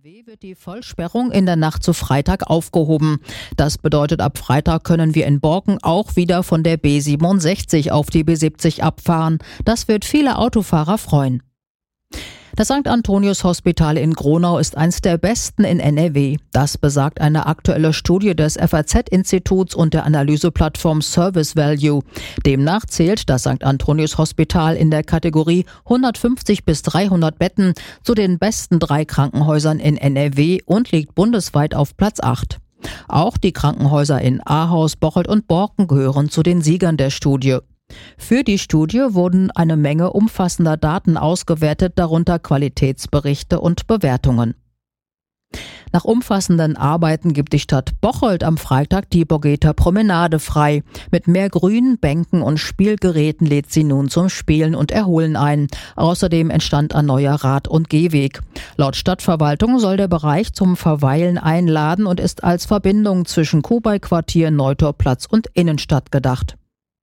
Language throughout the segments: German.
NRW wird die Vollsperrung in der Nacht zu Freitag aufgehoben. Das bedeutet, ab Freitag können wir in Borken auch wieder von der B67 auf die B70 abfahren. Das wird viele Autofahrer freuen. Das St. Antonius Hospital in Gronau ist eines der besten in NRW. Das besagt eine aktuelle Studie des FAZ-Instituts und der Analyseplattform Service Value. Demnach zählt das St. Antonius Hospital in der Kategorie 150 bis 300 Betten zu den besten 3 Krankenhäusern in NRW und liegt bundesweit auf Platz 8. Auch die Krankenhäuser in Ahaus, Bocholt und Borken gehören zu den Siegern der Studie. Für die Studie wurden eine Menge umfassender Daten ausgewertet, darunter Qualitätsberichte und Bewertungen. Nach umfassenden Arbeiten gibt die Stadt Bocholt am Freitag die Borghether Promenade frei. Mit mehr Grün, Bänken und Spielgeräten lädt sie nun zum Spielen und Erholen ein. Außerdem entstand ein neuer Rad- und Gehweg. Laut Stadtverwaltung soll der Bereich zum Verweilen einladen und ist als Verbindung zwischen Kubai-Quartier, Neutorplatz und Innenstadt gedacht.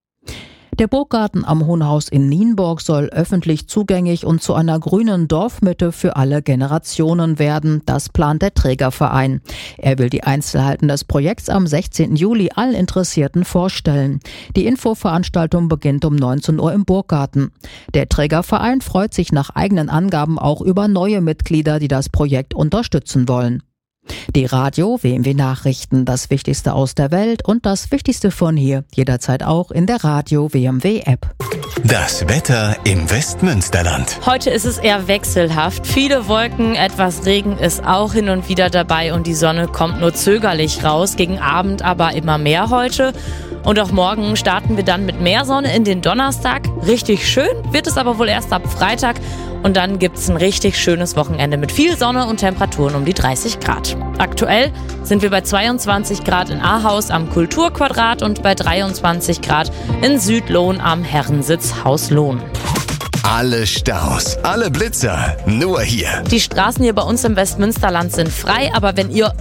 Der Burggarten am Hohenhaus in Nienburg soll öffentlich zugänglich und zu einer grünen Dorfmitte für alle Generationen werden. Das plant der Trägerverein. Er will die Einzelheiten des Projekts am 16. Juli allen Interessierten vorstellen. Die Infoveranstaltung beginnt um 19 Uhr im Burggarten. Der Trägerverein freut sich nach eigenen Angaben auch über neue Mitglieder, die das Projekt unterstützen wollen. Die Radio WMW Nachrichten, das Wichtigste aus der Welt und das Wichtigste von hier, jederzeit auch in der Radio WMW App. Das Wetter im Westmünsterland. Heute ist es eher wechselhaft. Viele Wolken, etwas Regen ist auch hin und wieder dabei und die Sonne kommt nur zögerlich raus. Gegen Abend aber immer mehr heute. Und auch morgen starten wir dann mit mehr Sonne in den Donnerstag. Richtig schön wird es aber wohl erst ab Freitag. Und dann gibt's ein richtig schönes Wochenende mit viel Sonne und Temperaturen um die 30 Grad. Aktuell sind wir bei 22 Grad in Ahaus am Kulturquadrat und bei 23 Grad in Südlohn am Herrensitz Haus Lohn. Alle Staus, alle Blitzer, nur hier. Die Straßen hier bei uns im Westmünsterland sind frei, aber wenn ihr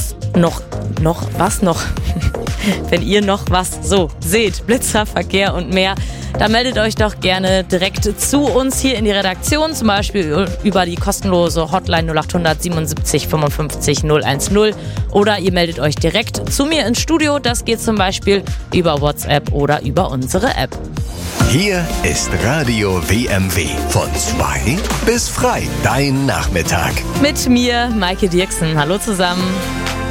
wenn ihr noch was seht, Blitzer, Verkehr und mehr, dann meldet euch doch gerne direkt zu uns hier in die Redaktion, zum Beispiel über die kostenlose Hotline 0800 77 55 010 oder ihr meldet euch direkt zu mir ins Studio. Das geht zum Beispiel über WhatsApp oder über unsere App. Hier ist Radio WMW. Von 2 bis frei, dein Nachmittag. Mit mir, Maike Dirksen. Hallo zusammen.